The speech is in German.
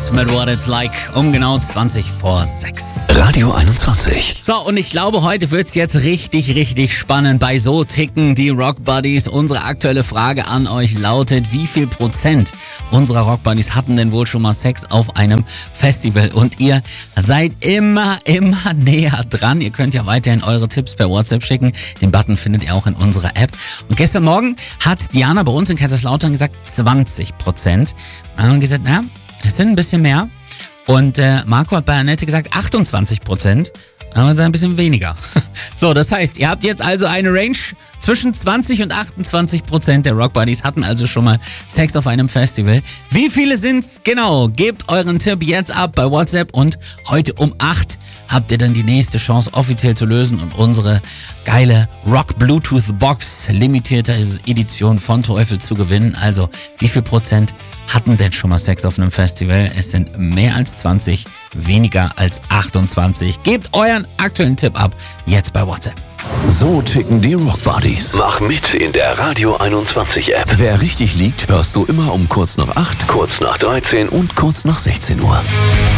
Buddies mit What It's Like um genau 20 vor 6. Radio 21. So, und ich glaube, heute wird's jetzt richtig spannend bei So ticken die Rock Buddies. Unsere aktuelle Frage an euch lautet, wie viel Prozent unserer Rock Buddies hatten denn wohl schon mal Sex auf einem Festival? Und ihr seid immer näher dran. Ihr könnt ja weiterhin eure Tipps per WhatsApp schicken. Den Button findet ihr auch in unserer App. Und gestern Morgen hat Diana bei uns in Kaiserslautern gesagt 20%. Wir haben gesagt, na, es sind ein bisschen mehr. Und Marco hat bei Annette gesagt 28%. Aber es ist ein bisschen weniger. So, das heißt, ihr habt jetzt also eine Range zwischen 20 und 28% der Rock Buddies hatten also schon mal Sex auf einem Festival. Wie viele sind's? Genau, gebt euren Tipp jetzt ab bei WhatsApp und heute um 8 habt ihr dann die nächste Chance offiziell zu lösen und unsere geile Rock Bluetooth Box limitierte Edition von Teufel zu gewinnen. Also, wie viel Prozent hatten denn schon mal Sex auf einem Festival? Es sind mehr als 20, weniger als 28. Gebt euren aktuellen Tipp ab, jetzt bei WhatsApp. So ticken die Rock Buddies. Mach mit in der Radio 21 App. Wer richtig liegt, hörst du immer um kurz nach 8, Kurz nach 13 und kurz nach 16 Uhr.